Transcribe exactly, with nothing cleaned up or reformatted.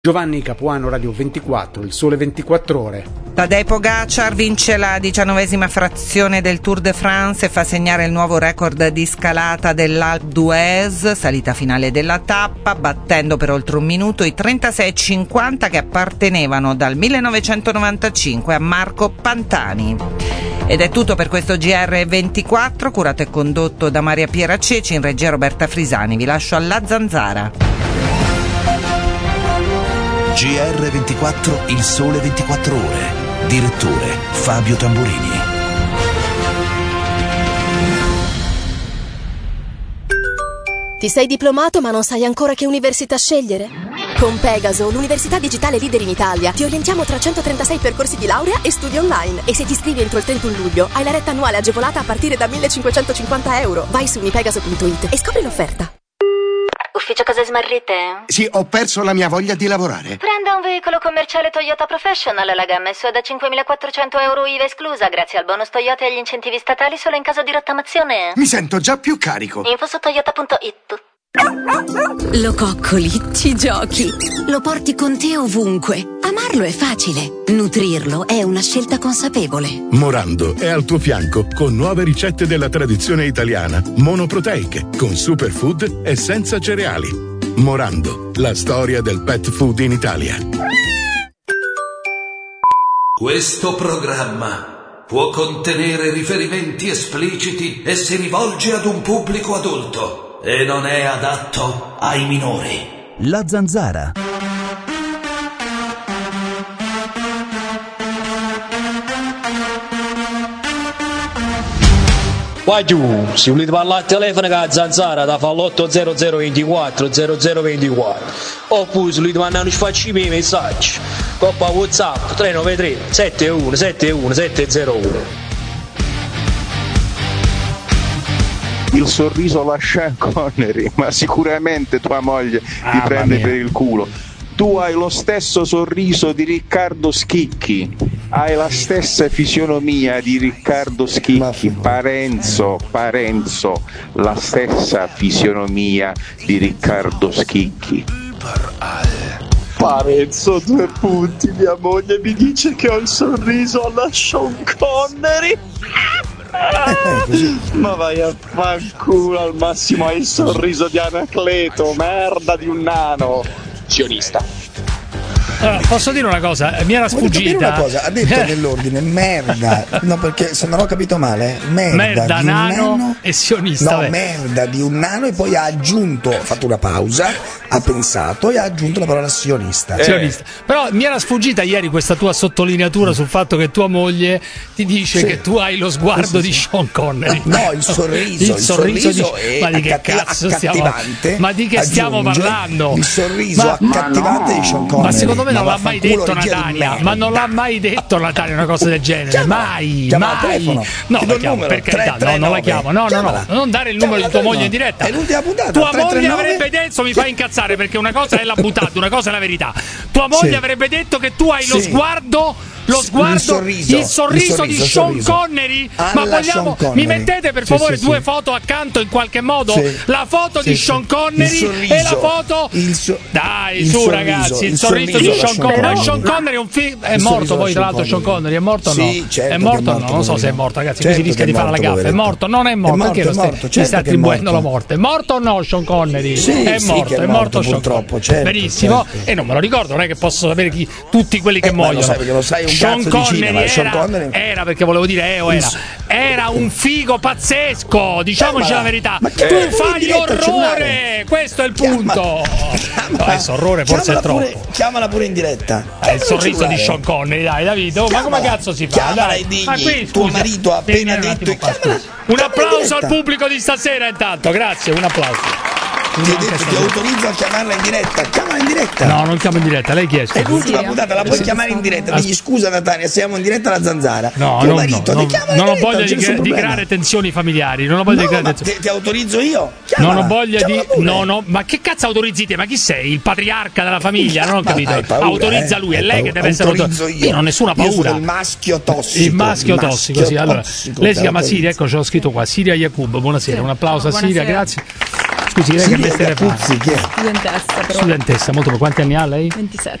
Giovanni Capuano, Radio ventiquattro, Il Sole ventiquattro Ore. Tadej Pogacar vince la diciannovesima frazione del Tour de France e fa segnare il nuovo record di scalata dell'Alpe d'Huez, salita finale della tappa, battendo per oltre un minuto i trentasei e cinquanta che appartenevano dal millenovecentonovantacinque a Marco Pantani. Ed è tutto per questo G R ventiquattro, curato e condotto da Maria Piera Ceci, in regia Roberta Frisani. Vi lascio alla Zanzara. G R ventiquattro, Il Sole ventiquattro Ore. Direttore Fabio Tamburini. Ti sei diplomato ma non sai ancora che università scegliere? Con Pegaso, l'università digitale leader in Italia, ti orientiamo tra centotrentasei percorsi di laurea e studi online. E se ti iscrivi entro il trentuno luglio, hai la retta annuale agevolata a partire da millecinquecentocinquanta euro. Vai su unipegaso punto it e scopri l'offerta. Ufficio cose smarrite? Sì, ho perso la mia voglia di lavorare. Prenda un veicolo commerciale Toyota Professional. La gamma è sua da cinquemilaquattrocento euro I V A esclusa, grazie al bonus Toyota e agli incentivi statali solo in caso di rottamazione. Mi sento già più carico. Info su toyota punto it. Lo coccoli, ci giochi, lo porti con te ovunque. Amarlo è facile, nutrirlo è una scelta consapevole. Morando è al tuo fianco con nuove ricette della tradizione italiana, monoproteiche, con superfood e senza cereali. Morando, la storia del pet food in Italia. Questo programma può contenere riferimenti espliciti e si rivolge ad un pubblico adulto e non è adatto ai minori. La Zanzara. Vai giù, se volete parlare al telefono con la Zanzara da fa l'otto zero zero ventiquattro zero zero ventiquattro, oppure se volete mandare un sfaccimi messaggi coppa WhatsApp tre nove tre sette uno sette uno sette zero uno. Il sorriso alla Sean Connery, ma sicuramente tua moglie ah, ti prende per il culo. Tu hai lo stesso sorriso di Riccardo Schicchi, hai la stessa fisionomia di Riccardo Schicchi. Parenzo, Parenzo, la stessa fisionomia di Riccardo Schicchi. Parenzo, due punti, mia moglie mi dice che ho il sorriso alla Sean Connery. Ah, ma vai a fanculo, al massimo hai il sorriso di Anacleto, merda di un nano sionista. Allora, posso dire una cosa? Mi era Voglio sfuggita una cosa, ha detto nell'ordine merda, no, perché se non ho capito male, merda, merda di nano, un nano e sionista. No, beh. merda di un nano e poi ha aggiunto, ha fatto una pausa, ha pensato e ha aggiunto la parola sionista. Eh. sionista. Però mi era sfuggita ieri questa tua sottolineatura sul fatto che tua moglie ti dice sì. che tu hai lo sguardo sì, sì, di Sean Connery. No, il sorriso, il, il sorriso, sorriso di... ma di che cazzo stiamo? Ma di che stiamo parlando? Il sorriso ma... accattivante no. di Sean Connery. Ma secondo me non ma l'ha mai detto Natania, ma non l'ha mai detto Natania una cosa del genere. Chiama, mai, chiama mai. No, la chiamo, per carità, no, non la chiamo. No, no, no, non dare il numero di tua moglie in diretta. È l'ultima puntata. Tua moglie avrebbe detto, mi fa incazzare perché una cosa è la buttata, una cosa è la verità. Tua moglie sì. avrebbe detto che tu hai sì. lo sguardo lo sguardo, il sorriso, il sorriso, il sorriso di Sean sorriso. Connery. Alla ma vogliamo, Connery. Mi mettete per favore sì, sì, due sì. foto accanto in qualche modo? Sì. La foto sì, di Sean Connery sorriso, e la foto. So- Dai, su sorriso, ragazzi, il, il sorriso, sorriso di Sean Connery. Sean, Sean Connery è un film. È morto poi, tra l'altro, Sean Connery. È morto o no? Sì, certo è morto o no? Non so se è morto, ragazzi. Qui si rischia di fare la gaffa. È morto, non è morto. Perché lo stai, mi stai attribuendo la morte? È morto o no, Sean Connery? È morto, è morto Sean Connery. Benissimo. E non me lo ricordo, non è che posso sapere chi tutti quelli che muoiono. Sean Connery. Era, era perché volevo dire eh, era era un figo pazzesco, diciamoci la verità. Tu fai orrore, questo è il punto. No, adesso orrore forse è troppo. Pure, chiamala pure in diretta. È il sorriso di Sean Connery, dai Davide. Oh, ma come cazzo si fa? Dai. Digli, ma qui tuo scusa, marito ha appena detto chiamala, un applauso al pubblico di stasera intanto, grazie, un applauso. Ti, detto, ti autorizzo a chiamarla in diretta. Chiamala in diretta. No, non chiamo in diretta, lei chiede. È l'ultima puntata, la puoi sì. chiamare in diretta. Digli scusa Natania, siamo in diretta alla Zanzara. No, tuo no, marito, no, ti no, non ho voglia di, di creare tensioni familiari. Non ho voglia no, di creare tensioni. Ti, ti autorizzo io? Chiamala, non ho voglia di. Pure. No, no, ma che cazzo autorizzi te? Ma chi sei? Il patriarca della famiglia? Non ho capito. Paura, eh? Autorizza lui, è lei che deve essere autorizzo io. Io non ho nessuna paura. Io sono il maschio tossico. Il maschio, il maschio tossico, sì. Allora, tossico, lei si chiama Siria, ecco, ce l'ho scritto qua. Siria Yakub, buonasera. Un applauso a Siria, grazie. Scusi, lei che mestiere fa? Puzzi, chi è? Studentessa, però. Studentessa, molto. Quanti anni ha lei? ventisette.